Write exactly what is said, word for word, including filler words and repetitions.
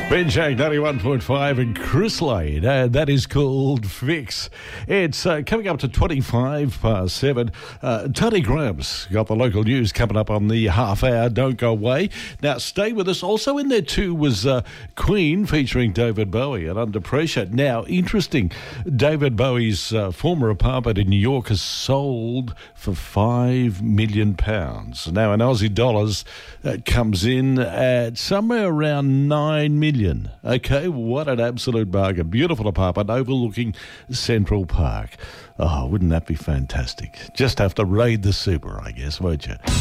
Benchak ninety-one point five and Chris Lane, and that is called Fix. It's uh, coming up to twenty-five past seven. Uh, Tony Graham's got the local news coming up on the half hour. Don't go away. Now, stay with us. Also in there too was uh, Queen featuring David Bowie and Under Pressure. Now, interesting, David Bowie's uh, former apartment in New York has sold for five million pounds. Now, in Aussie dollars, uh, comes in at somewhere around nine million. Okay, what an absolute bargain. Beautiful apartment overlooking Central Park. Oh, wouldn't that be fantastic? Just have to raid the super, I guess, won't you?